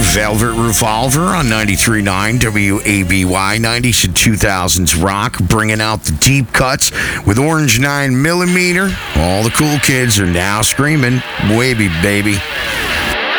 Velvet Revolver on 93.9 WABY, 90s and 2000s rock, bringing out the deep cuts with Orange 9mm. All the cool kids are now screaming, Wavy, baby.